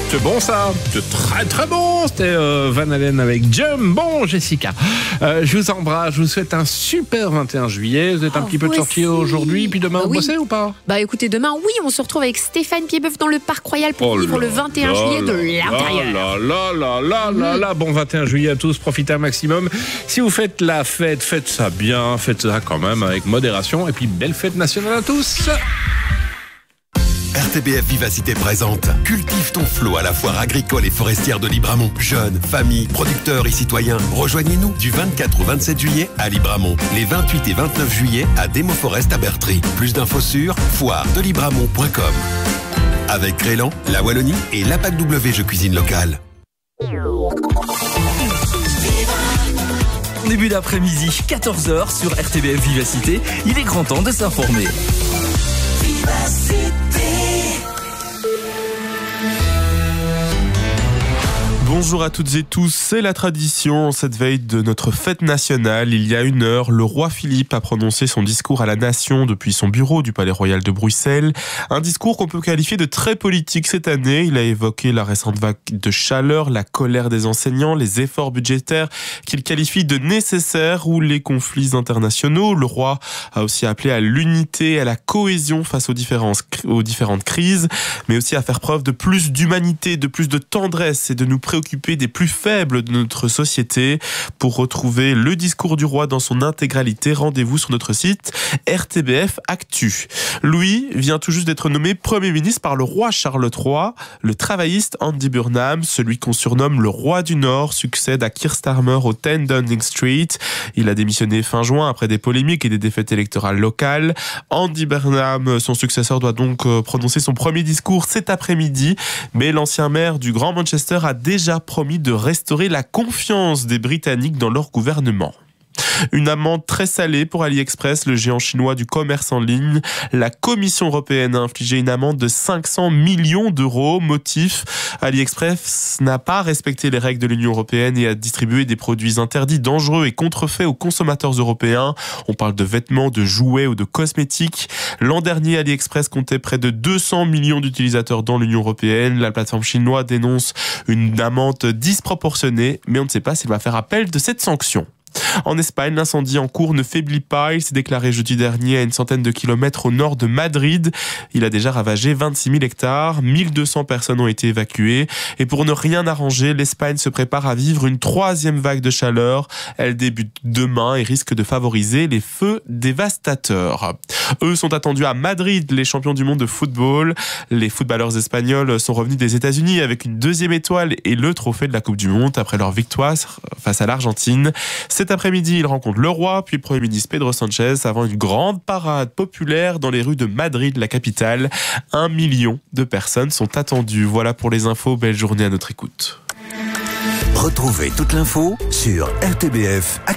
C'est bon ça, c'est très très bon. C'était Van Halen avec Jump. Bon Jessica, je vous embrasse, je vous souhaite un super 21 juillet. Vous êtes un petit peu de sortie aujourd'hui, puis demain vous bossez ou pas? Bah écoutez, demain oui, on se retrouve avec Stéphane Piedboeuf dans le Parc Royal pour vivre le 21 juillet de l'intérieur. Bon 21 juillet à tous, profitez un maximum. Si vous faites la fête, faites ça bien, faites ça quand même avec modération, et puis belle fête nationale à tous. RTBF Vivacité présente Cultive ton flot à la foire agricole et forestière de Libramont. Jeunes, familles, producteurs et citoyens, rejoignez-nous du 24 au 27 juillet à Libramont. Les 28 et 29 juillet à Demo Forest à Bertry. Plus d'infos sur foiredelibramont.com. Avec Crélan, la Wallonie et l'APAC W Jeux Cuisine Locale. Début d'après-midi, 14h sur RTBF Vivacité. Il est grand temps de s'informer. Bonjour à toutes et tous, c'est la tradition, cette veille de notre fête nationale. Il y a 1 heure, le roi Philippe a prononcé son discours à la nation depuis son bureau du Palais Royal de Bruxelles. Un discours qu'on peut qualifier de très politique cette année. Il a évoqué la récente vague de chaleur, la colère des enseignants, les efforts budgétaires qu'il qualifie de nécessaires ou les conflits internationaux. Le roi a aussi appelé à l'unité et à la cohésion face aux différentes crises, mais aussi à faire preuve de plus d'humanité, de plus de tendresse et de nous préoccuper des plus faibles de notre société. Pour retrouver le discours du roi dans son intégralité, rendez-vous sur notre site RTBF Actu. Louis vient tout juste d'être nommé Premier ministre par le roi Charles III. Le travailliste Andy Burnham, celui qu'on surnomme le roi du Nord, succède à Keir Starmer au 10 Downing Street. Il a démissionné fin juin après des polémiques et des défaites électorales locales. Andy Burnham, son successeur, doit donc prononcer son premier discours cet après-midi, mais l'ancien maire du Grand Manchester a déjà promis de restaurer la confiance des Britanniques dans leur gouvernement. Une amende très salée pour AliExpress, le géant chinois du commerce en ligne. La Commission européenne a infligé une amende de 500 millions d'euros. Motif, AliExpress n'a pas respecté les règles de l'Union européenne et a distribué des produits interdits, dangereux et contrefaits aux consommateurs européens. On parle de vêtements, de jouets ou de cosmétiques. L'an dernier, AliExpress comptait près de 200 millions d'utilisateurs dans l'Union européenne. La plateforme chinoise dénonce une amende disproportionnée, mais on ne sait pas s'il va faire appel de cette sanction. En Espagne, l'incendie en cours ne faiblit pas. Il s'est déclaré jeudi dernier à une centaine de kilomètres au nord de Madrid. Il a déjà ravagé 26 000 hectares. 1200 personnes ont été évacuées. Et pour ne rien arranger, l'Espagne se prépare à vivre une 3e vague de chaleur. Elle débute demain et risque de favoriser les feux dévastateurs. Eux sont attendus à Madrid, les champions du monde de football. Les footballeurs espagnols sont revenus des États-Unis avec une 2e étoile et le trophée de la Coupe du Monde après leur victoire face à l'Argentine. Cet après-midi, ils rencontrent le roi, puis le Premier ministre Pedro Sánchez, avant une grande parade populaire dans les rues de Madrid, la capitale. 1 million de personnes sont attendues. Voilà pour les infos. Belle journée à notre écoute. Retrouvez toute l'info sur RTBF Actu.